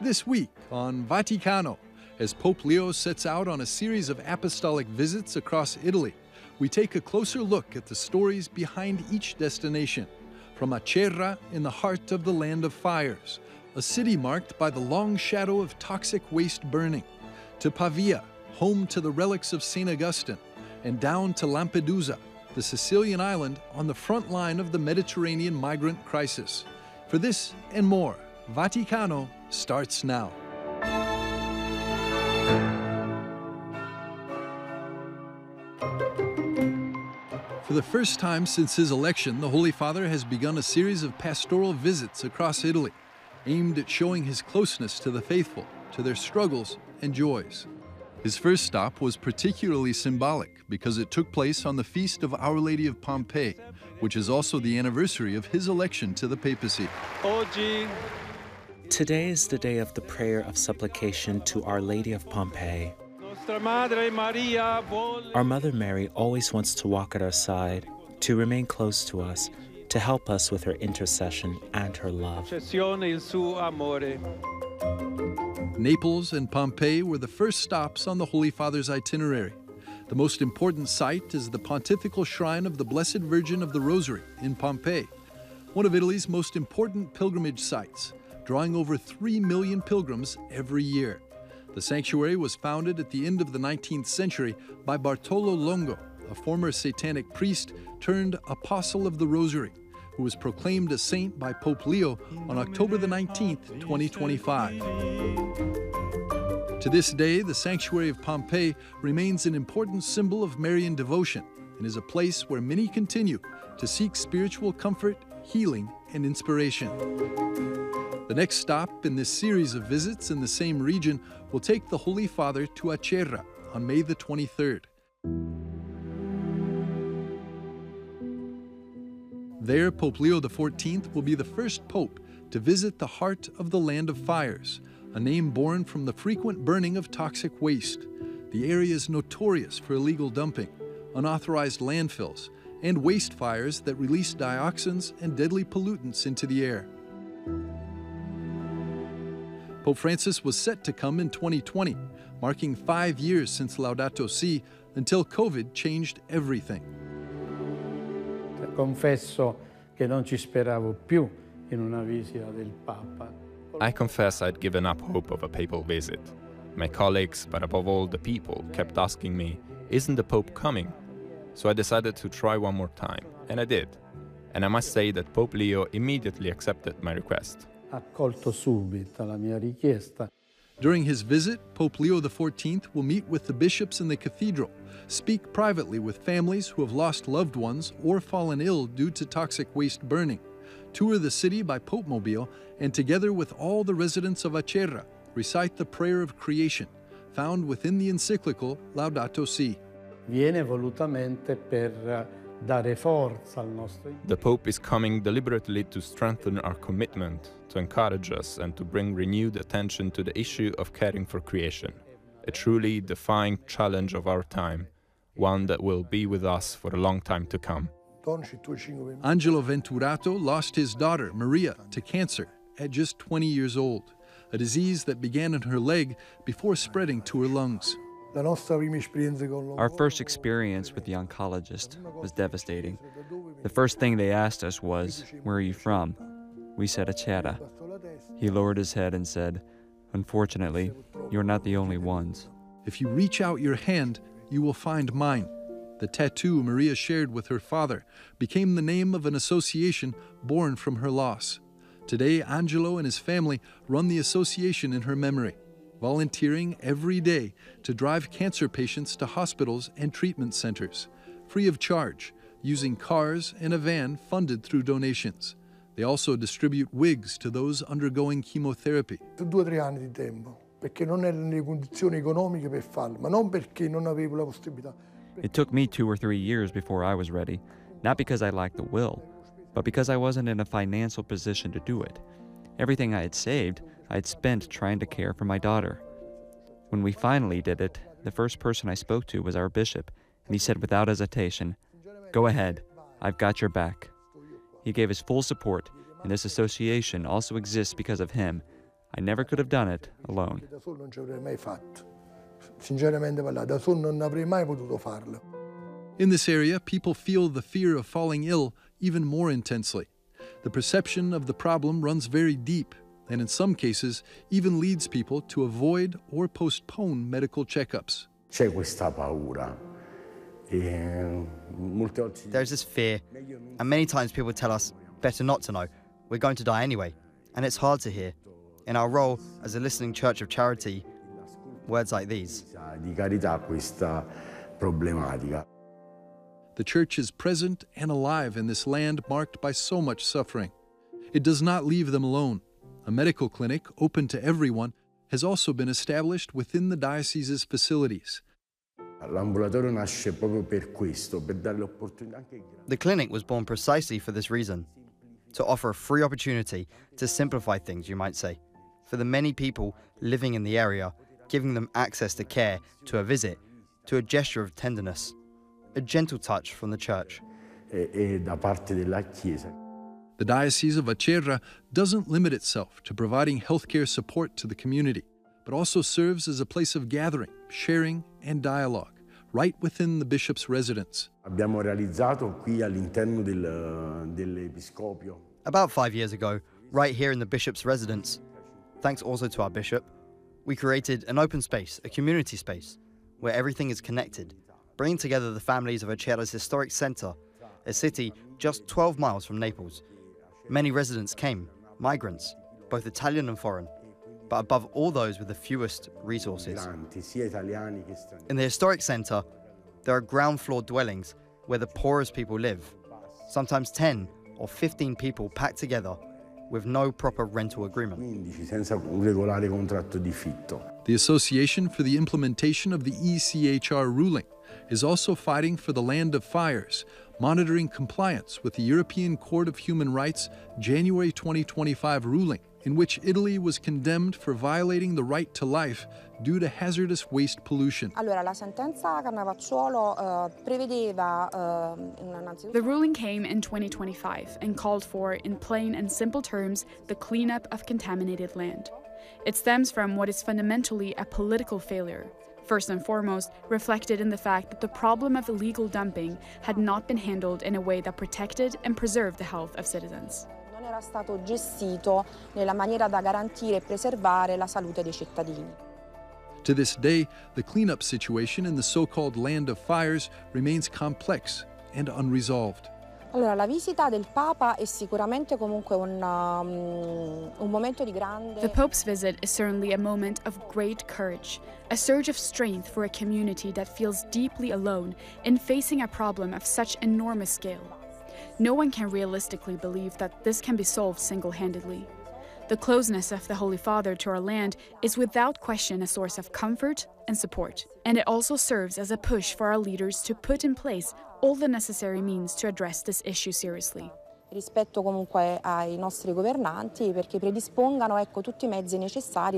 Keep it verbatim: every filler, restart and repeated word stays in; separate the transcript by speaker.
Speaker 1: this week on Vaticano, as Pope Leo sets out on a series of apostolic visits across Italy, we take a closer look at the stories behind each destination. From Acerra in the heart of the Land of Fires, a city marked by the long shadow of toxic waste burning, to Pavia, home to the relics of Saint Augustine, and down to Lampedusa, the Sicilian island on the front line of the Mediterranean migrant crisis. For this and more, Vaticano starts now. For the first time since his election, the Holy Father has begun a series of pastoral visits across Italy, aimed at showing his closeness to the faithful, to their struggles and joys. His first stop was particularly symbolic because it took place on the feast of Our Lady of Pompeii, which is also the anniversary of his election to the papacy.
Speaker 2: Today is the day of the prayer of supplication to Our Lady of Pompeii. Our Mother Mary always wants to walk at our side, to remain close to us, to help us with her intercession and her love.
Speaker 1: Naples and Pompeii were the first stops on the Holy Father's itinerary. The most important site is the Pontifical Shrine of the Blessed Virgin of the Rosary in Pompeii, one of Italy's most important pilgrimage sites, drawing over three million pilgrims every year. The sanctuary was founded at the end of the nineteenth century by Bartolo Longo, a former satanic priest turned apostle of the Rosary, who was proclaimed a saint by Pope Leo on October the nineteenth, twenty twenty-five. To this day, the sanctuary of Pompeii remains an important symbol of Marian devotion and is a place where many continue to seek spiritual comfort, healing, and inspiration. The next stop in this series of visits in the same region will take the Holy Father to Acerra on May the twenty-third. There, Pope Leo the fourteenth will be the first pope to visit the heart of the Land of Fires, a name born from the frequent burning of toxic waste. The area is notorious for illegal dumping, unauthorized landfills, and waste fires that release dioxins and deadly pollutants into the air. Pope Francis was set to come in twenty twenty, marking five years since Laudato Si, until COVID changed everything.
Speaker 3: Confesso che non ci speravo più in una visita del Papa.
Speaker 4: I confess I'd given up hope of a papal visit. My colleagues, but above all the people, kept asking me, "Isn't the Pope coming?" So I decided to try one more time, and I did. And I must say that Pope Leo immediately accepted my request.
Speaker 3: Accolto subito la mia richiesta.
Speaker 1: During his visit, Pope Leo the fourteenth will meet with the bishops in the cathedral, speak privately with families who have lost loved ones or fallen ill due to toxic waste burning, tour the city by Popemobile, and together with all the residents of Acerra, recite the prayer of creation, found within the encyclical Laudato Si.
Speaker 3: Viene volutamente per dare forza al nostro.
Speaker 4: The Pope is coming deliberately to strengthen our commitment, to encourage us, and to bring renewed attention to the issue of caring for creation, a truly defying challenge of our time, one that will be with us for a long time to come.
Speaker 1: Angelo Venturato lost his daughter, Maria, to cancer at just twenty years old, a disease that began in her leg before spreading to her lungs.
Speaker 5: Our first experience with the oncologist was devastating. The first thing they asked us was, "Where are you from?" We said, "Acerra." He lowered his head and said, "Unfortunately, you're not the only ones."
Speaker 1: If you reach out your hand, you will find mine. The tattoo Maria shared with her father became the name of an association born from her loss. Today, Angelo and his family run the association in her memory, volunteering every day to drive cancer patients to hospitals and treatment centers, free of charge, using cars and a van funded through donations. They also distribute wigs to those undergoing chemotherapy.
Speaker 6: Due o tre anni di tempo, perché non ero nelle condizioni economiche per farlo, ma non perché non avevo la possibilità.
Speaker 5: It took me two or three years before I was ready, not because I lacked the will, but because I wasn't in a financial position to do it. Everything I had saved, I had spent trying to care for my daughter. When we finally did it, the first person I spoke to was our bishop, and he said without hesitation, "Go ahead, I've got your back." He gave his full support, and this association also exists because of him, I never could have done it alone.
Speaker 6: Da solo non ci avrei mai fatto. Sinceramente parlando, da solo non avrei mai potuto farlo.
Speaker 1: In this area, people feel the fear of falling ill even more intensely. The perception of the problem runs very deep, and in some cases even leads people to avoid or postpone medical checkups.
Speaker 7: C'è questa paura. E molte volte
Speaker 8: There's this fear, and many times people tell us, better not to know, we're going to die anyway. And it's hard to hear. In our role as a listening church of charity, words like these.
Speaker 7: di carità questa problematica.
Speaker 1: The church is present and alive in this land marked by so much suffering. It does not leave them alone. A medical clinic, open to everyone, has also been established within the diocese's facilities.
Speaker 7: L'ambulatorio nasce proprio per questo, per dare l'opportunità anche.
Speaker 8: The clinic was born precisely for this reason, to offer a free opportunity to simplify things, you might say, for the many people living in the area, giving them access to care, to a visit, to a gesture of tenderness, a gentle touch from the church.
Speaker 7: E, e da parte della Chiesa.
Speaker 1: The Diocese of Acerra doesn't limit itself to providing healthcare support to the community, but also serves as a place of gathering, sharing, and dialogue, right within the bishop's residence.
Speaker 7: Abbiamo realizzato qui all'interno del, dell'Episcopio.
Speaker 8: About five years ago, right here in the bishop's residence, thanks also to our bishop, we created an open space, a community space, where everything is connected, bringing together the families of Acerra's historic center, a city just twelve miles from Naples. Many residents came, migrants, both Italian and foreign, but above all those with the fewest resources. In the historic center, there are ground floor dwellings where the poorest people live, sometimes ten or fifteen people packed together with no proper rental agreement.
Speaker 7: Senza un regolare contratto di fitto.
Speaker 1: The Association for the Implementation of the E C H R ruling is also fighting for the Land of Fires, monitoring compliance with the European Court of Human Rights January twenty twenty-five ruling, in which Italy was condemned for violating the right to life due to hazardous waste pollution.
Speaker 9: Allora, la sentenza Cannavacciuolo uh, prevedeva uh, innanzitutto.
Speaker 10: The ruling came in twenty twenty-five and called for, in plain and simple terms, the cleanup of contaminated land. It stems from what is fundamentally a political failure, first and foremost reflected in the fact that the problem of illegal dumping had not been handled in a way that protected and preserved the health of citizens.
Speaker 9: Non era stato gestito nella maniera da garantire e preservare la salute dei cittadini.
Speaker 1: To this day, the cleanup situation in the so-called Land of Fires remains complex and unresolved.
Speaker 9: Allora, la visita del Papa è sicuramente comunque un, um, un momento di grande.
Speaker 10: The Pope's visit is certainly a moment of great courage, a surge of strength for a community that feels deeply alone in facing a problem of such enormous scale. No one can realistically believe that this can be solved single-handedly. The closeness of the Holy Father to our land is without question a source of comfort and support, and it also serves as a push for our leaders to put in place all the necessary means to address this issue seriously.
Speaker 9: Rispetto comunque ai nostri governanti perché predispongano ecco, tutti i mezzi necessari